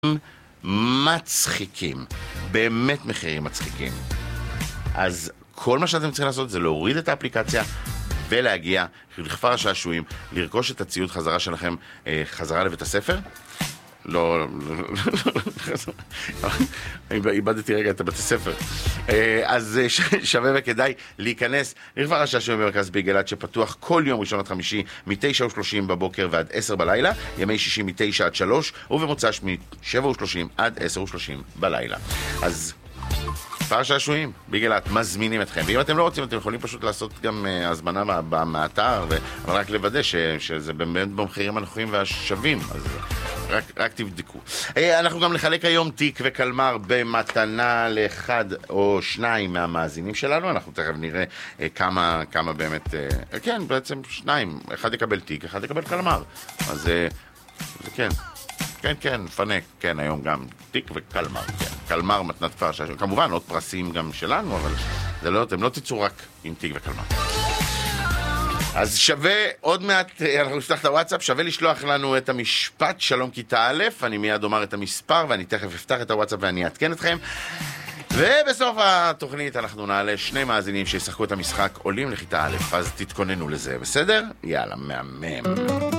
מצחיקים, באמת מחירים מצחיקים. אז כל מה שאתם צריכים לעשות זה להוריד את האפליקציה ולהגיע לכפר השעשועים, לרכוש את הציוד חזרה שלכם חזרה לבית הספר. לא, איבדתי רגע את הבית הספר. אז שווה וכדאי להיכנס לכפר השעשועים במרכז ביגל"צ, שפתוח כל יום ראשון עד חמישי מ-9:30 בבוקר ועד 10 בלילה, ימי שישי מ-9 עד 3 ובמוצ"ש מ-7:30 עד 10:30 בלילה. אז כפר השעשועים ביגל"צ מזמינים אתכם, ואם אתם לא רוצים אתם יכולים פשוט לעשות גם הזמנה מהאתר, אבל רק לוודא שזה באמת במחירים הנוחים והשווים, אז רק תבדקו. אנחנו גם נחלק היום תיק וקלמר במתנה לאחד או שניים מהמאזינים שלנו. אנחנו תכף נראה כמה באמת, כן, בעצם שניים, אחד יקבל תיק, אחד יקבל קלמר. אז זה כן, כן, פנק, כן, היום גם תיק וקלמר, כן. קלמר מתנת כפר השעשועים. כמובן, עוד פרסים גם שלנו, אבל זה לא, אתם לא תצאו רק עם תיק וקלמר. אז שווה, עוד מעט אנחנו נפתח את הוואטסאפ, שווה לשלוח לנו את המשפט שלום כיתה א', אני מיד אומר את המספר ואני תכף אפתח את הוואטסאפ ואני אעדכן אתכם. ובסוף התוכנית אנחנו נעלה 2 מאזינים שישחקו את המשחק עולים לכיתה א', אז תתכוננו לזה, בסדר? יאללה, מהמם.